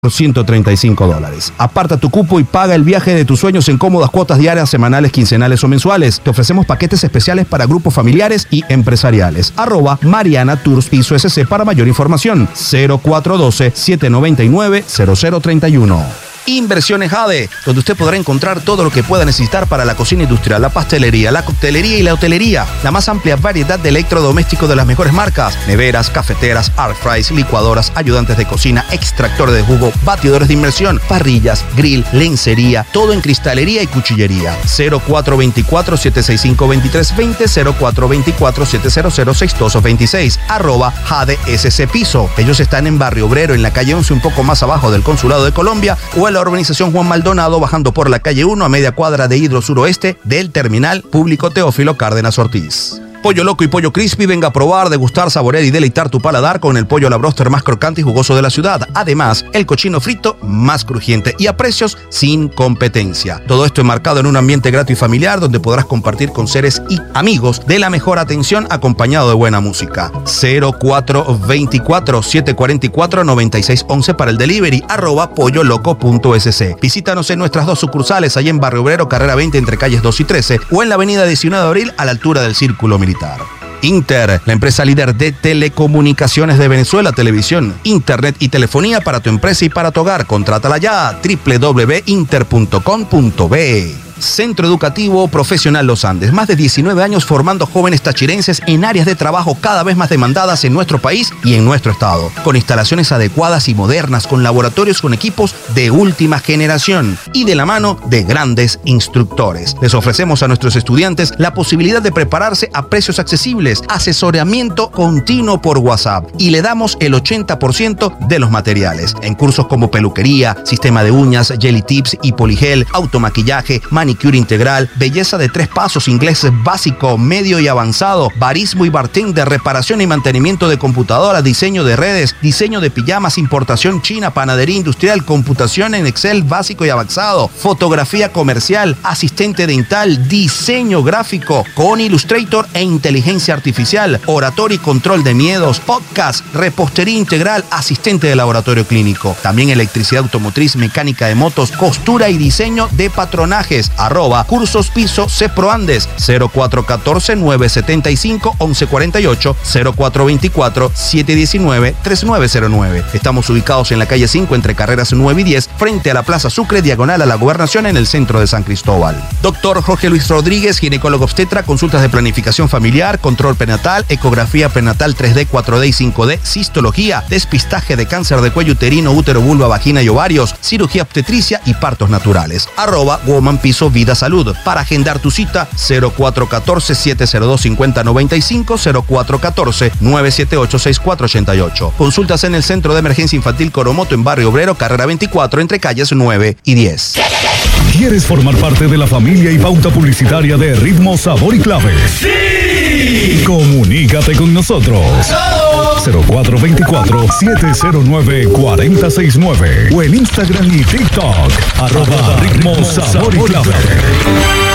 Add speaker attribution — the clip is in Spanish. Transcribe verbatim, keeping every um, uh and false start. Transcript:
Speaker 1: por ciento treinta y cinco dólares. Aparta tu cupo y paga el viaje de tus sueños en cómodas cuotas diarias, semanales, quincenales o mensuales. Te ofrecemos paquetes especiales para grupos familiares y empresariales. Arroba Mariana Tours Piso S C para mayor información. cero cuatro uno dos, siete nueve nueve, cero cero tres uno. Inversiones Jade, donde usted podrá encontrar todo lo que pueda necesitar para la cocina industrial, la pastelería, la coctelería y la hotelería. La más amplia variedad de electrodomésticos de las mejores marcas: neveras, cafeteras, air fryers, licuadoras, ayudantes de cocina, extractores de jugo, batidores de inmersión, parrillas, grill, lencería, todo en cristalería y cuchillería. cero cuatro dos cuatro, siete seis cinco, dos tres dos cero, cero cuatro dos cuatro, siete cero cero, seis dos dos seis, arroba Jade S C Piso. Ellos están en Barrio Obrero, en la calle once, un poco más abajo del Consulado de Colombia, o en la urbanización Juan Maldonado, bajando por la calle uno a media cuadra de Hidro Suroeste del Terminal Público Teófilo Cárdenas Ortiz. Pollo Loco y Pollo Crispy, venga a probar, degustar, saborear y deleitar tu paladar con el pollo a la broster más crocante y jugoso de la ciudad. Además, el cochino frito más crujiente y a precios sin competencia. Todo esto enmarcado en un ambiente grato y familiar donde podrás compartir con seres y amigos de la mejor atención acompañado de buena música. cero cuatro dos cuatro, siete cuatro cuatro, nueve seis uno uno para el delivery, arroba polloloco punto s c. Visítanos en nuestras dos sucursales, allá en Barrio Obrero, carrera veinte entre calles dos y trece, o en la avenida diecinueve de abril a la altura del Círculo Militar. Inter, la empresa líder de telecomunicaciones de Venezuela, televisión, internet y telefonía para tu empresa y para tu hogar. Contrátala ya, doble u doble u doble u punto inter punto com punto be. Centro Educativo Profesional Los Andes, más de diecinueve años formando jóvenes tachirenses en áreas de trabajo cada vez más demandadas en nuestro país y en nuestro estado, con instalaciones adecuadas y modernas, con laboratorios con equipos de última generación y de la mano de grandes instructores. Les ofrecemos a nuestros estudiantes la posibilidad de prepararse a precios accesibles, asesoramiento continuo por WhatsApp y le damos el ochenta por ciento de los materiales en cursos como peluquería, sistema de uñas, jelly tips y poligel, automaquillaje, manicure integral, belleza de tres pasos, inglés básico, medio y avanzado, barismo y bartender, reparación y mantenimiento de computadoras, diseño de redes, diseño de pijamas, importación china, panadería industrial, computación en Excel básico y avanzado, fotografía comercial, asistente dental, diseño gráfico con Illustrator e inteligencia artificial, oratoria y control de miedos, podcast, repostería integral, asistente de laboratorio clínico, también electricidad automotriz, mecánica de motos, costura y diseño de patronajes, arroba Cursos Piso Ceproandes, cero cuatro uno cuatro, nueve siete cinco, once cuarenta y ocho, cero cuatro dos cuatro, siete uno nueve, tres nueve cero nueve. Estamos ubicados en la calle cinco entre carreras nueve y diez, frente a la Plaza Sucre, diagonal a la Gobernación, en el centro de San Cristóbal. Doctor Jorge Luis Rodríguez, ginecólogo obstetra, consultas de planificación familiar, control prenatal, ecografía prenatal tres D, cuatro D y cinco D, cistología, despistaje de cáncer de cuello uterino, útero, vulva, vagina y ovarios, cirugía obstetricia y partos naturales. Arroba Woman Piso Vida Salud. Para agendar tu cita, cero cuatro uno cuatro, siete cero dos, cinco cero nueve cinco, cero cuatro uno cuatro, nueve siete ocho, seis cuatro ocho ocho. Consultas en el Centro de Emergencia Infantil Coromoto en Barrio Obrero, carrera veinticuatro entre calles nueve y diez.
Speaker 2: ¿Quieres formar parte de la familia y pauta publicitaria de Ritmo, Sabor y Clave? ¡Sí! Comunícate con nosotros. cero cuatro dos cuatro, siete cero nueve, cuatro cero seis nueve o en Instagram y TikTok, arroba Ritmo, Sabor y Clave.